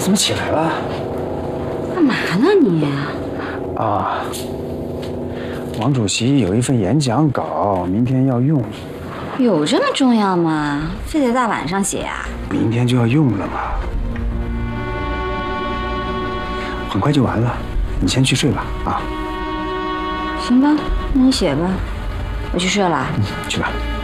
怎么起来了？ 干嘛呢你？ 啊，王主席有一份演讲稿，明天要用。 有这么重要吗？非得大晚上写啊？ 明天就要用了嘛，很快就完了。你先去睡吧，啊。 行吧，那你写吧，我去睡了。 去吧。